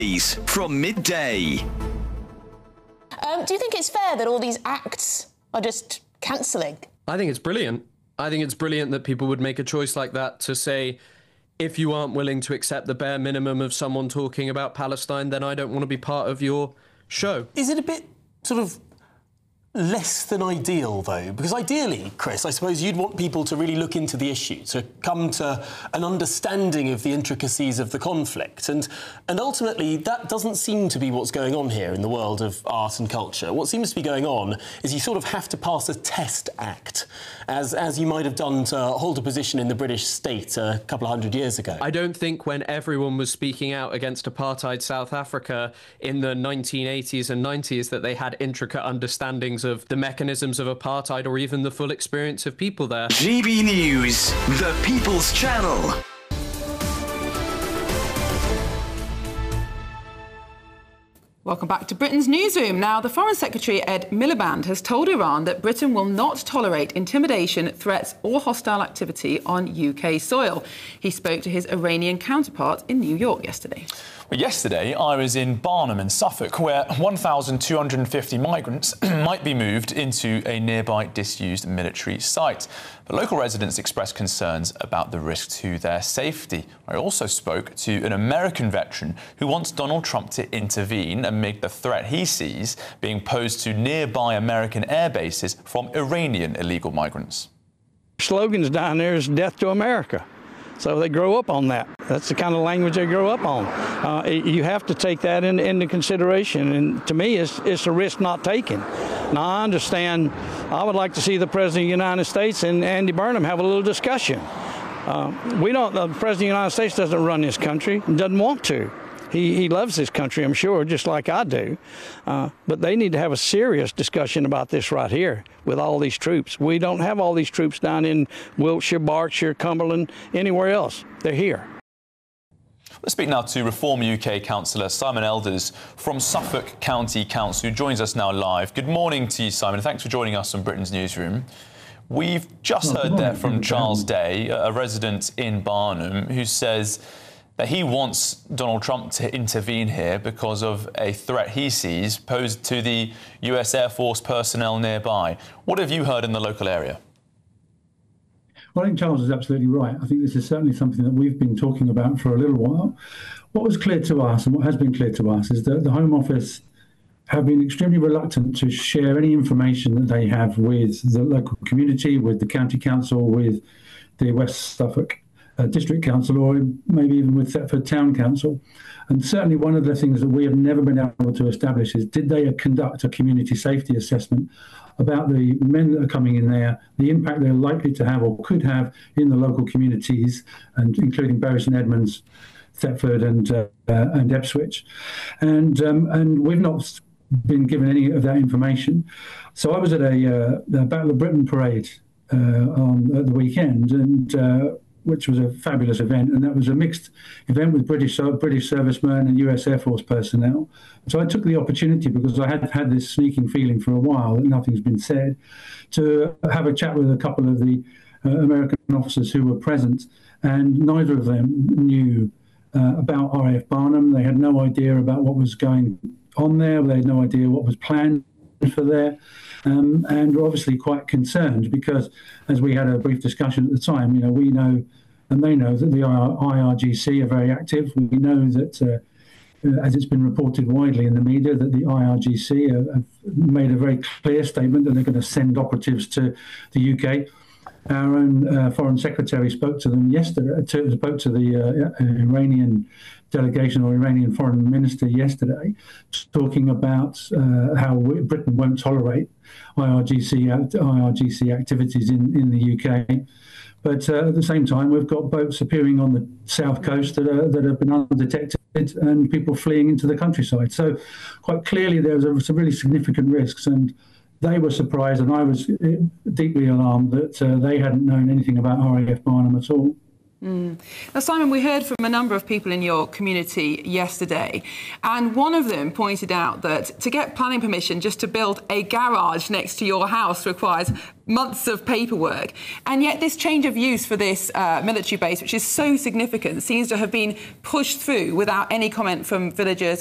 from midday. Do you think it's fair that all these acts are just cancelling? I think it's brilliant. I think it's brilliant that people would make a choice like that to say, if you aren't willing to accept the bare minimum of someone talking about Palestine, then I don't want to be part of your show. Is it a bit sort of less than ideal, though? Because ideally, Chris, I suppose you'd want people to really look into the issue, to come to an understanding of the intricacies of the conflict. And ultimately, that doesn't seem to be what's going on here in the world of art and culture. What seems to be going on is you sort of have to pass a test act, as you might have done to hold a position in the British state a couple of hundred years ago. I don't think when everyone was speaking out against apartheid South Africa in the 1980s and 90s that they had intricate understandings of the mechanisms of apartheid or even the full experience of people there. GB News, the People's Channel. Welcome back to Britain's Newsroom. Now, the Foreign Secretary, Ed Miliband, has told Iran that Britain will not tolerate intimidation, threats or hostile activity on UK soil. He spoke to his Iranian counterpart in New York yesterday. Well, yesterday, I was in Barnum in Suffolk, where 1,250 migrants might be moved into a nearby disused military site. But local residents expressed concerns about the risk to their safety. I also spoke to an American veteran who wants Donald Trump to intervene amid the threat he sees being posed to nearby American air bases from Iranian illegal migrants. Slogans down there is death to America. So they grow up on that. That's the kind of language they grow up on. You have to take that into consideration. And to me, it's a risk not taken. Now, I understand. I would like to see the President of the United States and Andy Burnham have a little discussion. The President of the United States doesn't run this country, doesn't want to. He loves this country, I'm sure, just like I do. But they need to have a serious discussion about this right here with all these troops. We don't have all these troops down in Wiltshire, Berkshire, Cumberland, anywhere else. They're here. Let's speak now to Reform UK councillor Simon Elders from Suffolk County Council, who joins us now live. Good morning to you, Simon, and thanks for joining us on Britain's Newsroom. We've just heard there from Charles Day, a resident in Barnum, who says that he wants Donald Trump to intervene here because of a threat he sees posed to the US Air Force personnel nearby. What have you heard in the local area? Well, I think Charles is absolutely right. I think this is certainly something that we've been talking about for a little while. What was clear to us, and what has been clear to us, is that the Home Office have been extremely reluctant to share any information that they have with the local community, with the County Council, with the West Suffolk District Council, or maybe even with Thetford Town Council. And certainly one of the things that we have never been able to establish is, did they conduct a community safety assessment about the men that are coming in there, the impact they're likely to have or could have in the local communities, and including Bury St Edmunds, Thetford and Ipswich. And we've not been given any of that information. So I was at a Battle of Britain parade at the weekend, and which was a fabulous event, and that was a mixed event with British servicemen and US Air Force personnel. So I took the opportunity, because I had had this sneaking feeling for a while that nothing's been said, to have a chat with a couple of the American officers who were present, and neither of them knew about RAF Barnum. They had no idea about what was going on there. They had no idea what was planned for there. And we're obviously quite concerned, because, as we had a brief discussion at the time, we know, and they know, that the IRGC are very active. We know that, as it's been reported widely in the media, that the IRGC have made a very clear statement that they're going to send operatives to the UK. Our own Foreign Secretary spoke to them yesterday, spoke to the Iranian delegation, or Iranian Foreign Minister, yesterday, talking about how Britain won't tolerate IRGC activities in the UK. But at the same time, we've got boats appearing on the south coast that have been undetected, and people fleeing into the countryside. So quite clearly there's some really significant risks, and they were surprised, and I was deeply alarmed that they hadn't known anything about RAF Barnum at all. Now, Simon, we heard from a number of people in your community yesterday, and one of them pointed out that to get planning permission just to build a garage next to your house requires months of paperwork. And yet this change of use for this military base, which is so significant, seems to have been pushed through without any comment from villagers